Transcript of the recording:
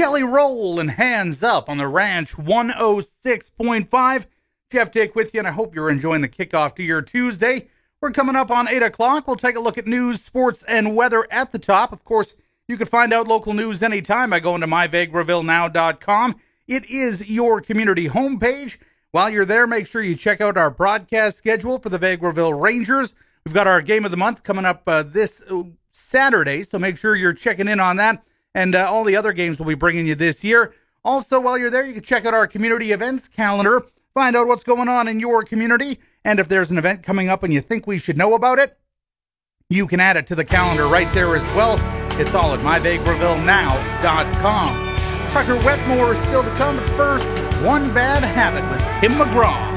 Jelly Roll and Hands Up on the Ranch 106.5. Jeff Dick with you, and I hope you're enjoying the kickoff to your Tuesday. We're coming up on 8 o'clock. We'll take a look at news, sports, and weather at the top. Of course, you can find out local news anytime by going to myvegrevillenow.com. It is your community homepage. While you're there, make sure you check out our broadcast schedule for the Vegreville Rangers. We've got our game of the month coming up this Saturday, so make sure you're checking in on that. And all the other games we'll be bringing you this year. Also, while you're there, you can check out our community events calendar, find out what's going on in your community, and if there's an event coming up and you think we should know about it, you can add it to the calendar right there as well. It's all at myvegrevillenow.com. Trucker Wetmore is still to come, but first, One Bad Habit with Tim McGraw.